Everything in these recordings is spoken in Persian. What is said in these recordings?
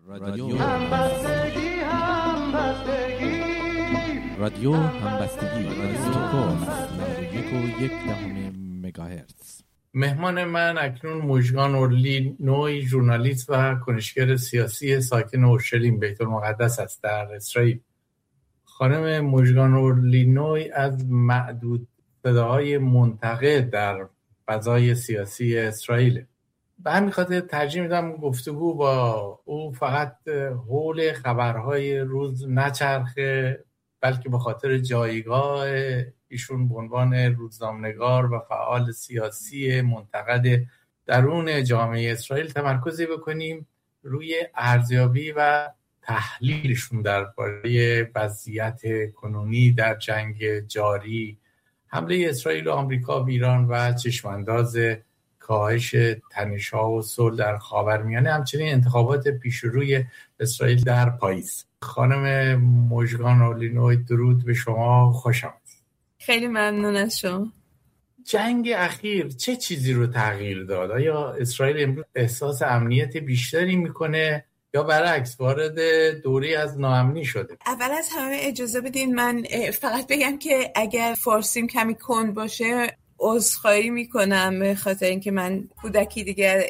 رادیو همبستگی مگاهرتز. مهمان من اکنون مژگان اورلینوی، ژورنالیست و کنشگر سیاسی ساکن اورشلیم بیت المقدس است در اسرائیل. خانم مژگان اورلینوی از معدود صداهای منتقد در فضای سیاسی اسرائیل. به همین خاطر ترجیح میدم گفتگو با او فقط حول خبرهای روز نچرخه، بلکه به خاطر جایگاه ایشون به عنوان روزنامه‌نگار و فعال سیاسی منتقد درون جامعه اسرائیل تمرکزی بکنیم روی ارزیابی و تحلیلشون درباره وضعیت کنونی در جنگ جاری، حمله اسرائیل و آمریکا به ایران و چشمانداز کاهش تنش‌ها و صلح در خاورمیانه، همچنین انتخابات پیشروی اسرائیل در پاییز. خانم مژگان اورلینوی، درود به شما، خوش آمدید. خیلی ممنون از شما. جنگ اخیر چه چیزی رو تغییر داد؟ آیا اسرائیل امروز احساس امنیت بیشتری میکنه یا برعکس وارد دوری از ناامنی شده؟ اول از همه اجازه بدین من فقط بگم که اگر فارسیم کمی کند باشه عذرخواهی میکنم، به خاطر اینکه من کودکی دیگر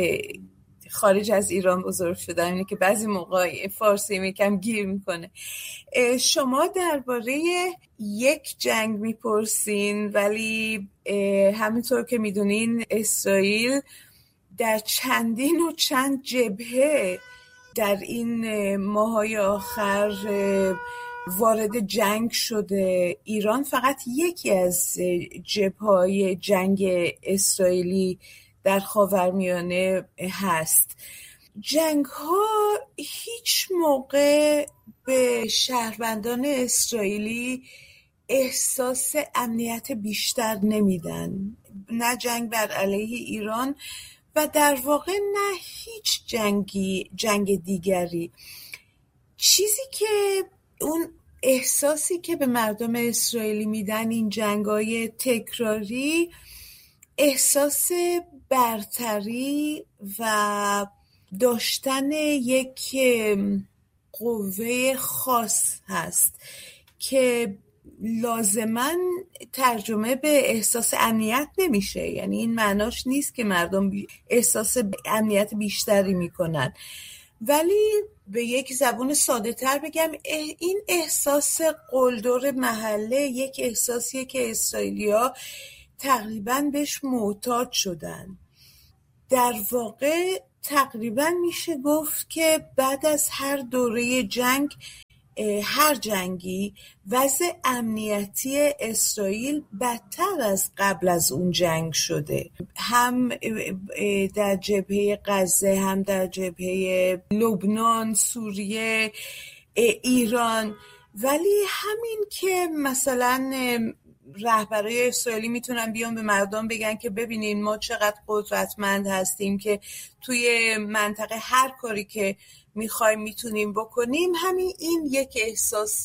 خارج از ایران بزرگ شدم، اینه که بعضی موقع فارسی یکم گیر میکنه. شما درباره یک جنگ میپرسین، ولی همینطور که میدونین اسرائیل در چندین و چند جبهه در این ماهای آخر وارد جنگ شده. ایران فقط یکی از جبهه‌های جنگ اسرائیلی در خاورمیانه هست. جنگ‌ها هیچ موقع به شهروندان اسرائیلی احساس امنیت بیشتر نمیدن، نه جنگ بر علیه ایران و در واقع نه هیچ جنگ دیگری. چیزی که اون احساسی که به مردم اسرائیلی میدن این جنگ‌های تکراری، احساس برتری و داشتن یک قوه خاص هست که لازماً ترجمه به احساس امنیت نمیشه. یعنی این معناش نیست که مردم احساس امنیت بیشتری میکنن، ولی به یک زبون ساده تر بگم این احساس قلدر محله یک احساسیه که اسرائیلی‌ها تقریباً بهش معتاد شدن. در واقع تقریباً میشه گفت که بعد از هر دوره جنگ، هر جنگی، وضع امنیتی اسرائیل بدتر از قبل از اون جنگ شده، هم در جبهه غزه، هم در جبهه لبنان، سوریه، ایران. ولی همین که مثلا رهبرای اسرائیلی میتونن بیان به مردم بگن که ببینین ما چقدر قدرتمند هستیم که توی منطقه هر کاری که میخوایم میتونیم بکنیم، همین این یک احساس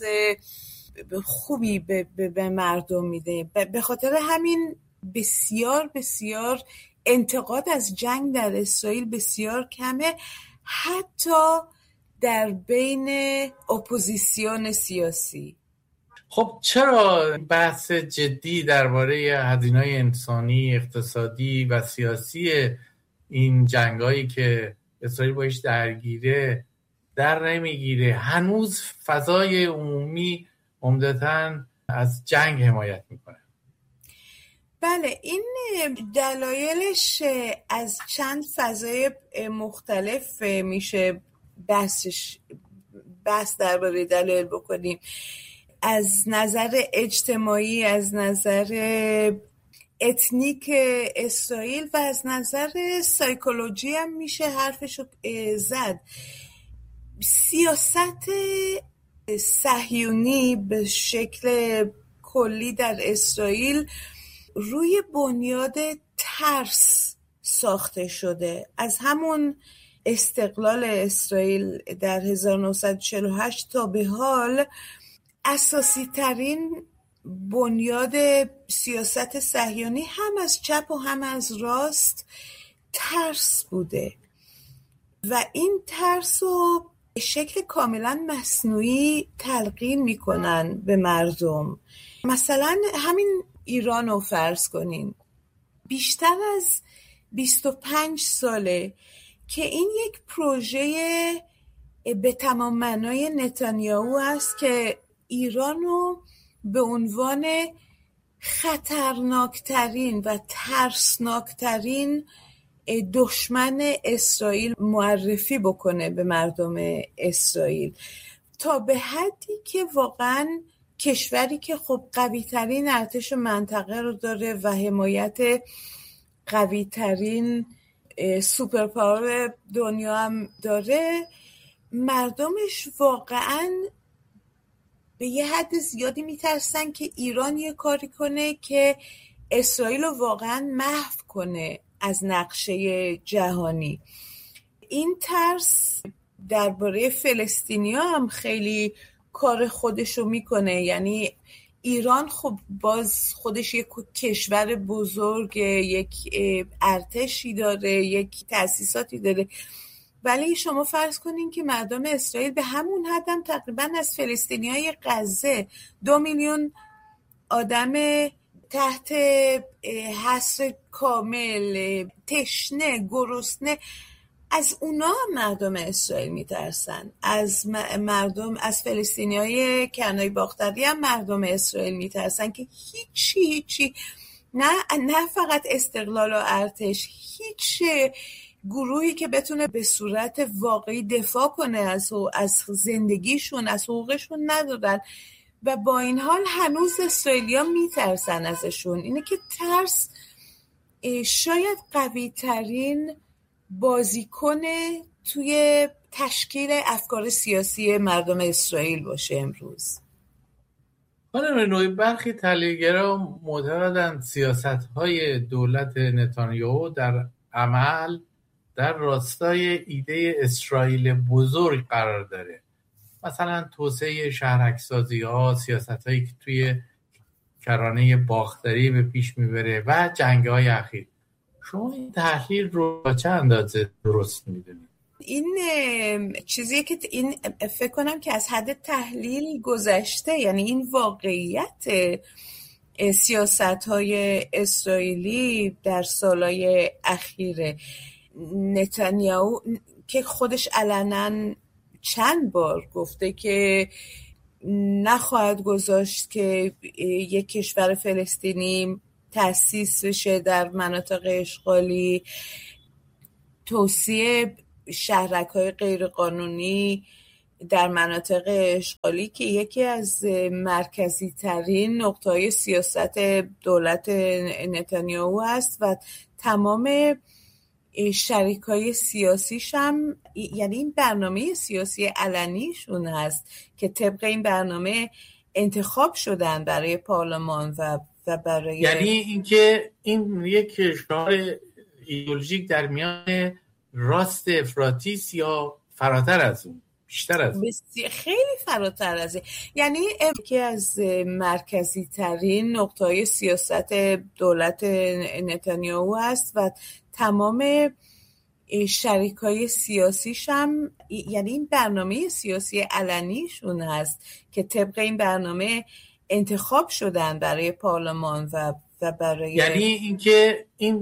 خوبی به مردم میده. به خاطر همین بسیار بسیار انتقاد از جنگ در اسرائیل بسیار کمه، حتی در بین اپوزیسیون سیاسی. خب چرا بحث جدی درباره هزینه‌های انسانی، اقتصادی و سیاسی این جنگایی که اسرائیل باش درگیره در نمیگیره؟ هنوز فضای عمومی عمدتاً از جنگ حمایت میکنه. بله، این دلایلش از چند فضای مختلف میشه بحث درباره دلایل بکنیم. از نظر اجتماعی، از نظر اتنیک اسرائیل و از نظر سایکولوژی هم میشه حرفشو زد. سیاست صهیونی به شکل کلی در اسرائیل روی بنیاد ترس ساخته شده. از همون استقلال اسرائیل در 1948 تا به حال اساسی ترین بنیاد سیاست صهیونی هم از چپ و هم از راست ترس بوده. و این ترس رو به شکل کاملا مصنوعی تلقین میکنن به مردم. مثلا همین ایران رو فرض کنین، بیشتر از 25 ساله که این یک پروژه به تمام معنای نتانیاهو است که ایران رو به عنوان خطرناکترین و ترسناکترین دشمن اسرائیل معرفی بکنه به مردم اسرائیل، تا به حدی که واقعا کشوری که خب قوی ترین ارتش منطقه رو داره و حمایت قوی ترین سوپر پاور دنیا هم داره، مردمش واقعا به یه حد زیادی میترسن که ایران یه کاری کنه که اسرائیل رو واقعا محو کنه از نقشه جهانی. این ترس درباره فلسطینیا هم خیلی کار خودشو میکنه. یعنی ایران خب باز خودش یک کشور بزرگ، یک ارتشی داره، یک تأسیساتی داره، ولی شما فرض کنین که مردم اسرائیل به همون حد هم تقریبا از فلسطینیای غزه 2 میلیون آدم تحت حصر کامل، تشنه، گرسنه، از اونا مردم اسرائیل میترسن. از مردم، از فلسطینیای کنای باختری هم مردم اسرائیل میترسن که هیچی نه فقط استقلال و ارتش، هیچ گروهی که بتونه به صورت واقعی دفاع کنه از زندگیشون، از حقوقشون ندارن و با این حال هنوز اسرائیلیا میترسن ازشون. اینه که ترس شاید قوی ترین بازیکن توی تشکیل افکار سیاسی مردم اسرائیل باشه امروز. خانم نوعی، برخی تحلیلگران معتقدند سیاست‌های دولت نتانیاهو در عمل در راستای ایده اسرائیل بزرگ قرار داره، مثلا توسعه شهرک‌سازی‌ها، سیاست‌هایی که توی کرانه باختری به پیش میبره و جنگ‌های اخیر. شما این تحلیل رو با چه اندازه درست میدونید؟ این چیزیه که این فکر کنم که از حد تحلیل گذشته. یعنی این واقعیت سیاست‌های اسرائیلی در سالهای اخیره. نتانیاهو که خودش علنا چند بار گفته که نخواهد گذاشت که یک کشور فلسطینی تأسیس بشه در مناطق اشغالی، توسعه شهرک‌های غیرقانونی در مناطق اشغالی که یکی از مرکزی ترین نقطه‌های سیاست دولت نتانیاهو است و تمام شریکای سیاسیش هم، یعنی این برنامه سیاسی علنیشون هست که طبق این برنامه انتخاب شدن برای پارلمان و برای، یعنی اینکه این یک کشور ایدئولوژیک در میان راست افراطی یا فراتر از اون، بیشتر از اون؟ خیلی فراتر از این. یعنی یکی از مرکزی ترین نقطه‌های سیاست دولت نتانیاهو هست و تمام شریکای سیاسیش هم، یعنی این برنامه سیاسی علنیشون هست که طبق این برنامه انتخاب شدن برای پارلمان و برای، یعنی اینکه این